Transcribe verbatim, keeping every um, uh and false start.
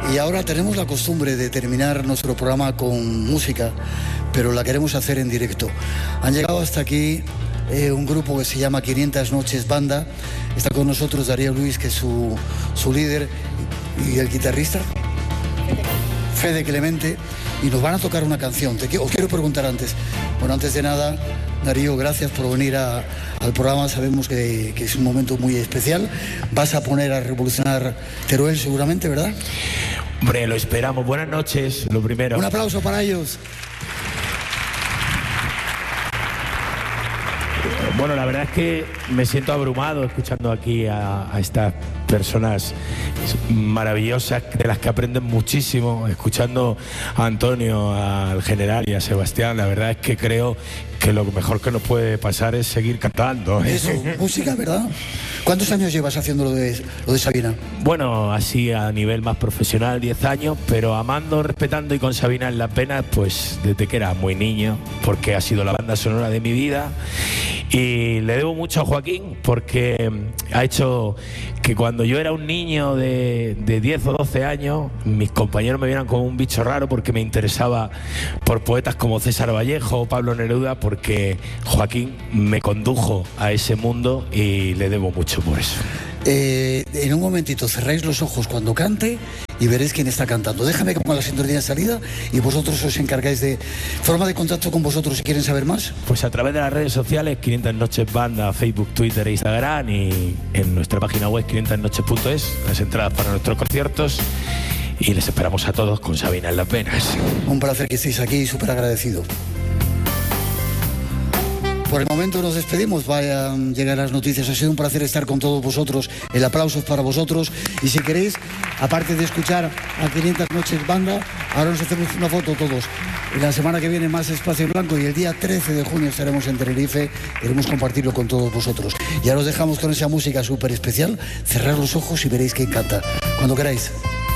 Y ahora tenemos la costumbre de terminar nuestro programa con música, pero la queremos hacer en directo. Han llegado hasta aquí eh, un grupo que se llama quinientas Noches Banda. Está con nosotros Darío Luis, que es su, su líder, y el guitarrista Fede Clemente, y nos van a tocar una canción. Te, os quiero preguntar antes, bueno, antes de nada, Darío, gracias por venir a, al programa. Sabemos que, que es un momento muy especial. Vas a poner a revolucionar Teruel seguramente, ¿verdad? Hombre, lo esperamos. Buenas noches, lo primero. Un aplauso para ellos. Bueno, la verdad es que me siento abrumado escuchando aquí a, a estas personas maravillosas, de las que aprenden muchísimo, escuchando a Antonio, al general y a Sebastián. La verdad es que creo que lo mejor que nos puede pasar es seguir cantando. Eso, música, ¿verdad? ¿Cuántos años llevas haciendo lo de, lo de Sabina? Bueno, así a nivel más profesional, diez años, pero amando, respetando y con Sabina en las penas, pues desde que era muy niño, porque ha sido la banda sonora de mi vida. Y le debo mucho a Joaquín, porque ha hecho que cuando yo era un niño de, de diez o doce años, mis compañeros me vieran como un bicho raro, porque me interesaba por poetas como César Vallejo o Pablo Neruda, porque Joaquín me condujo a ese mundo y le debo mucho por eso. Eh, en un momentito cerráis los ojos cuando cante y veréis quién está cantando. Déjame que ponga la sintonía de salida y vosotros os encargáis de forma de contacto con vosotros si quieren saber más. Pues a través de las redes sociales, quinientas Noches Banda, Facebook, Twitter e Instagram, y en nuestra página web quinientas noches punto es, las entradas para nuestros conciertos, y les esperamos a todos con Sabina en las penas. Un placer que estéis aquí, súper agradecido. Por el momento nos despedimos, vayan a llegar las noticias. Ha sido un placer estar con todos vosotros. El aplauso es para vosotros. Y si queréis, aparte de escuchar a quinientas Noches Banda, ahora nos hacemos una foto todos. Y la semana que viene más Espacio en Blanco, y el día trece de junio estaremos en Tenerife. Queremos compartirlo con todos vosotros. Y ahora os dejamos con esa música súper especial. Cerrar los ojos y veréis que encanta. Cuando queráis.